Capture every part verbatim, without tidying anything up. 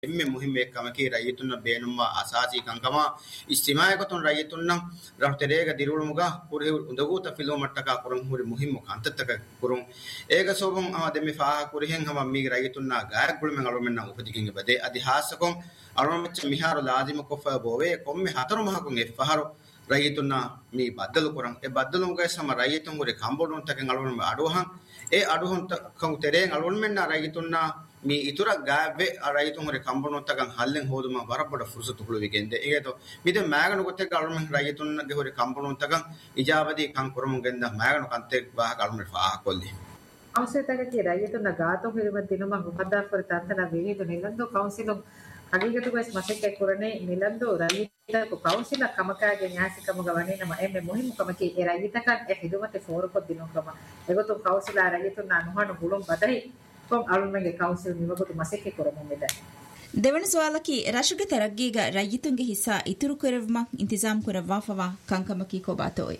එම්මෙ මුහිම්මේ කමකේ රයිතුන්න බේනුම්වා අසාසී කංකමා ඉස්තිමායකතුන් රයිතුන්න රහතරේග දිරුළුමුගා කුරේ උදගූත ෆිලෝමට්ටක කුරුම් හුරි මුහිම්ම කන්තත්තක කුරුම් ඒක සෝබම් ආ දෙමි ෆාහ කුරහෙන් හම මී රයිතුන්නා ගායක් ගුළුමෙන් අලොමෙන්න උපදිකින් බදේ අදිහාසකොම් අලොමෙච්ච මිහාරු ලාදිම කොෆ බෝවේ කොම්මෙ හතරු මහකුන් එෆහරු රයිතුන්නා මී බද්දලු කුරම් ඒ බද්දලුමුගේ සම රයිතුන් හුරි කම්බොඩුන් තකෙන් අලොමෙන් අඩුවහන් ඒ අඩුහොන් කම් තෙරෙන් අලොමෙන්න රයිතුන්නා මේ ඉතුරු ගාවේ රයිතුන් හොරේ කම්බුනොත්තකන් හල්ලෙන් හොදුම වරබඩ ෆුර්සතු කුළු විගෙන්ද ඒකේතෝ මිද මෑගණු කොත්තේ ගල්මෙන් රයිතුන්ගේ හොරේ කම්බුනොත්තකන් ඉජාබදී කන් කුරුමුන් ගෙන්ද මෑගණු කන්තේ වාහ ගල්මෙ ෆාහ කොල්ලි අවශ්‍යතක රයිතුන් ගාතෝ හිරම දිනම මුහද්දා කර තන්තන විහිදු නිලන්දෝ කවුන්සිලෝ අගීගතුගස් මසෙක් කුරනේ නිලන්දෝ රයිතක කවුන්සිල කමකාගේ න්‍යාසිකම ගවනේ නම එමෙ මුහිමු කමකේ ඒ රයිතකන් ඒ හිදුමතේ ෆෝරකොත් දිනොකම ඒගොතෝ කවුන්සිලා රයිතුන් අනුහණු බුලොම් බදයි අලුන්ගේ කවුන්සිල් නිවගොතු මසෙක්කේ කරමු මෙද දෙවන සවාලකි රශුගේ තරග්ගීග රයිතුන්ගේ හිස්සා ඉතුරු කරවමක් ඉන්තිසාම් කරවවාෆවා කංකමකි කොබාතෝයි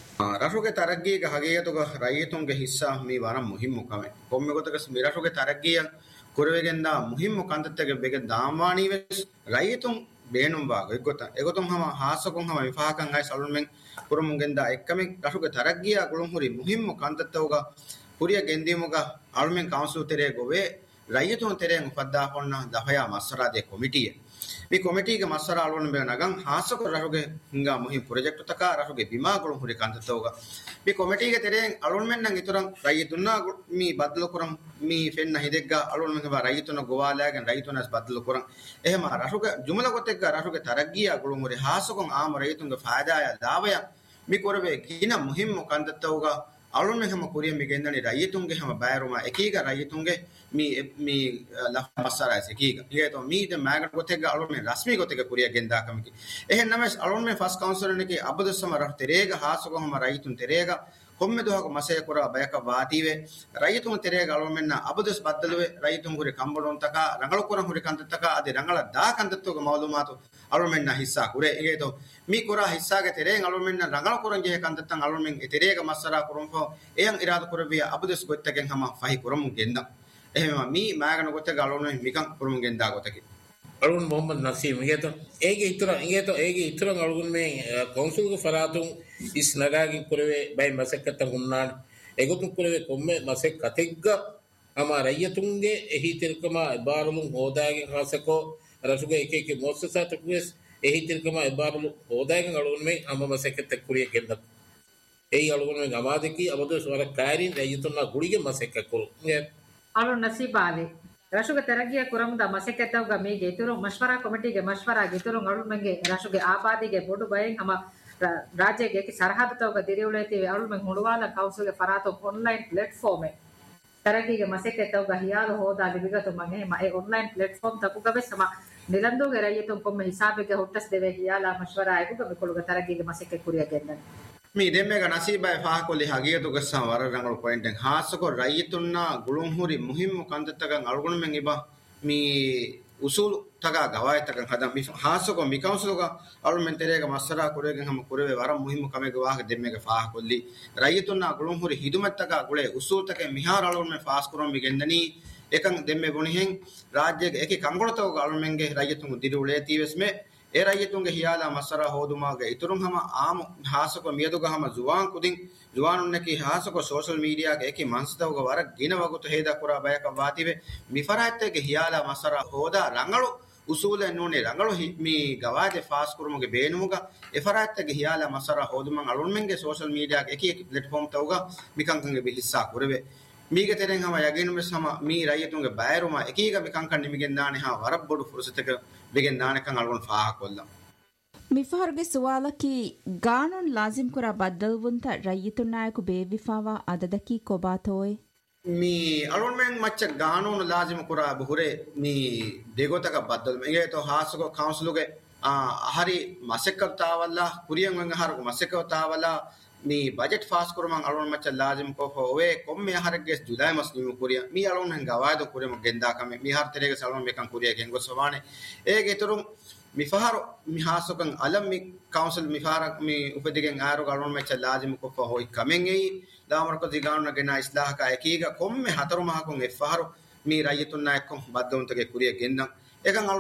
රශුගේ තරග්ගීග හගේතුග රයිතුන්ගේ හිස්සා මේ වරම් මුහිම්මු කම කොම්මෙගොතකස් මේ රශුගේ තරග්ගිය කුරවෙගෙන්දා මුහිම්මු කන්තත්තගේ බෙග දාමාණී වෙස් රයිතුන් බේනුම් වාග එගොත එගොතුම් හම හාසකුන් හම විපාකන් අය සලුන්ෙන් කුරුමුගෙන්දා එක්කමෙන් රශුගේ තරග්ගිය ගුළුම් හුරි මුහිම්මු කන්තත්තවග පුරිය ගෙන්දීමුග අලුමෙන් කවුන්සිල් තෙරේ ගොවේ රයිතුන් තෙරේ උපද්දා කොන්න දහයා මස්සරාදේ කොමිටිය මේ කොමිටියගේ මස්සරා අලුවන් බේ නගන් හාසක රහුගේ හින්ගා මුහිම් ප්‍රොජෙක්ට් තක රහුගේ බිමා ගොළු හුරි කන්තතෝග මේ කොමිටියගේ තෙරේ අලුවන් මෙන් නම් ඉතුරුන් රයිතුන්නා මේ බද්දල කරම් මේ ෆෙන්න හිදෙග්ගා අලුවන් මෙන් රයිතුන ගෝවාලයාගෙන් රයිතුනස් බද්දල කරම් එහෙම රහුගේ ජුමල කොතෙක්ගා රහුගේ තරග්ගිය ගොළු හුරි හාසකොන් ආම රයිතුන්ගේ ෆායදාය දාවය මේ කරවේ කින මුහිම් කන්තතෝග අලුන් මෙහෙම කුරිය මිගෙන්දනි රයිතුන්ගේ හැම බයරුමා එකීග රයිතුන්ගේ මී මී ලෆ මස්සරයිස් එකීග ඊගේතෝ මී ද මෑගට ගොතෙග අලුන් මේ රස්මී ගොතෙග කුරිය ගෙන්දා කමකි එහෙන් නමස් අලුන් මේ ෆස් කවුන්සලර් එකේ අබදසම රහ තෙරේග හාසකොම රයිතුන් තෙරේග කොම්මෙ දෝහක මසේ කුරා බයක වාතිවේ රයිතුන් තෙරේග අලුන් මෙන්න අබදස් බද්දලුවේ රයිතුන් කුරි කම්බලොන් තක රංගල කුරන් කුරි කන්ත තක අද රංගල දා කන්තත්තුක මවලුමාතු අලුන් මෙන්න හිස්සා කුරේ ඊගේතෝ මී කුරා හිස්සාගේ තෙරේග අලුන් මෙන්න රංගල කුරන් ගේ කන්තත්තන් අලුන් මෙන් තෙරේග මස්සරා කුරුම්ෆෝ එයන් ඉරාද කුරවිය අබදස් ගොත්තගෙන් හම ෆහි කුරුම් ගෙන්දා එහෙම මී මෑගන ගොතේ ගලොන මිකන් කුරුම් ගෙන්දා ගොතකි අලුන් මොහම්මද් නසීම් ඉගේතෝ ඒගේ ඉතුරු ඉගේතෝ ඒගේ ඉතුරු අලුන් මේ කවුන්සිල් ෆරාතුන් ඉස් නගාගේ කුරවේ බයි මසෙක්කත ගුන්නාන එගොතු කුරවේ කොම්මේ මසෙක් කතෙග්ග අමා රයිතුන්ගේ එහි තිරකම ඉබාරුලුන් හොදාගේ හාසකෝ රසුගේ එක එක මොස්සසත කුස් එහි තිරකම ඉබාරුලු හොදාගේ අලුන් මේ අම මසෙක්කත කුරිය ගෙන්ද ඒ අලුන් මේ ගමාදකි අබදු ස්වර කාරින් රයිතුන්නා ගුඩිගේ මසෙක්ක කුරු අලුන් නසීබාලේ රශුගේ තරගිය කුරමුද මසෙක්කතවග මේ ගේතුරු මෂ්වරා කොමිටිගේ මෂ්වරා ගේතුරු අලුන් මගේ රශුගේ ආබාදීගේ බොඩු බයෙන් හම राज्य के सरहद तो दिरिउलेती अरुल में हुड़वाला कौशल के फरातो ऑनलाइन प्लेटफॉर्म है तरकी के मसे के तो गहियाल होदा लिबिगा तो मंगे ए ऑनलाइन प्लेटफॉर्म तक गबे समा निलंदो गे रही तो को हिसाब के होटस देवे हियाला मशवरा आए को को तरकी के मसे के कुरिया गेंदन मी देमे गा नसीब है फाह को लिहागिय तो गस्सा वर रंगल पॉइंट हास को रईतुन्ना गुलुम हुरी मुहिम कंदतग अलगुण में इबा मी उसूल तगा गवाय तक हदम मी हास को मी काउंसिल का और मैं तेरे का मसरा कुरे हम कुरे वरम मुहिम कमे गवाह देमे के फाह कोली रईतुन्ना गुलुम हुरी हिदुमत तक गुले उसूल तक मिहार अलुन में फास करो मी गेंदनी एकं देमे बुनिहें राज्य एक कंगुड़ तो अलुन मेंगे रईतुन दिरुले तीवस में ए रईतुन के हियाला मसरा होदुमा गे इतुरुम हम आम हास को मियदुगा हम जुवान कुदिन जुवान उन्ने की हास को सोशल मीडिया के एक मनसतव को वर गिन वगुत हेदा कुरा बयक वातिवे मिफराते के हियाला मसरा होदा रंगलो उसूल नूने रंगलो मी गवाजे फास कुरुमुगे बेनुमुगा एफराते के हियाला मसरा होदुमा अलुन मेंगे सोशल मीडिया के एक एक प्लेटफॉर्म तवगा मिकंकंगे बे हिस्सा कुरवे मीगे तेरें हम यगिन में सम मी रईतुंगे बायरुमा एकीगा मिकंकन निमिගෙන් දානේ හා වරබ්බොඩු ෆුර්සතක බෙගෙන් දානකන් අලුන් ෆාහ කොල්ලා මිෆහර්ගේ සවාලකි ගානුන් ලාසිම් කුරා බද්දල්වුන්ත රයිතුන් නායක බේවිෆාවා අදදකි කොබාතෝයි मी अरुण में मच्च गानों लाजिम कुरा बुरे मी देगो तक बदल में ये तो हास को काउंसिल के हरी मसेकता वाला कुरियन में हर को मसेकता वाला मी बजट फास कुरमं अरुण मच्च लाजिम को होवे कोम में हर के जुदाई मस्लिम कुरिया मी अरुण में गवाय तो कुरे में गेंदा का में मी हर तरह के सलम में कं कुरिया गेंगो सवाने एक इतरु मिफार मिहासकं अलम मी काउंसिल मिफार मी उपदिगें आरो अरुण मच्च लाजिम को होई कमेंगे दामर को दिगान नगेना इस्लाह का एकीगा कोम में हतरु महकुं एफारो मी रईतुन नायकों बद्दों तके कुरिया गेंदा एकं